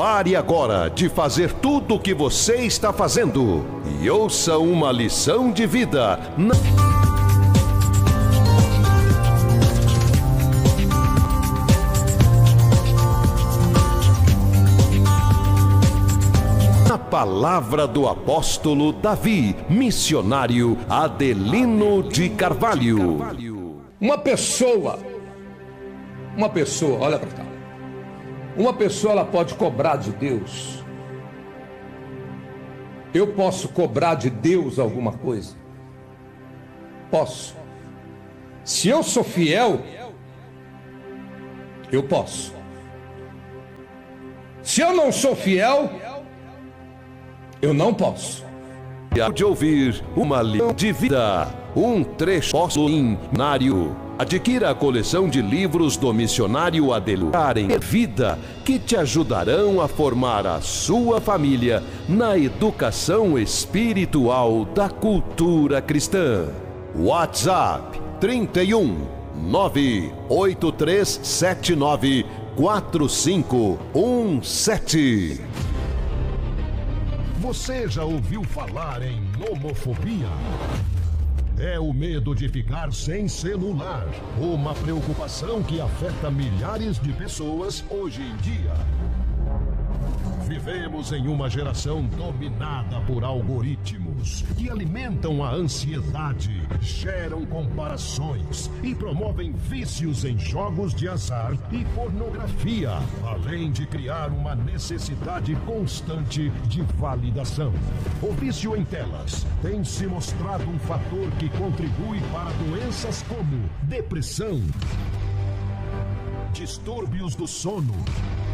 Pare agora de fazer tudo o que você está fazendo e ouça uma lição de vida na palavra do apóstolo Davi, missionário Adelino de Carvalho. Uma pessoa, olha para cá. Uma pessoa, ela pode cobrar de Deus. Eu posso cobrar de Deus alguma coisa? Posso. Se eu sou fiel, eu posso. Se eu não sou fiel, eu não posso. De ouvir uma lição de vida, um trecho missionário. Adquira a coleção de livros do missionário Adelino de Vida, que te ajudarão a formar a sua família na educação espiritual da cultura cristã. WhatsApp 31 98379 4517. Você já ouviu falar em nomofobia? É o medo de ficar sem celular, uma preocupação que afeta milhares de pessoas hoje em dia. Vivemos em uma geração dominada por algoritmos que alimentam a ansiedade, geram comparações e promovem vícios em jogos de azar e pornografia, além de criar uma necessidade constante de validação. O vício em telas tem se mostrado um fator que contribui para doenças como depressão, distúrbios do sono,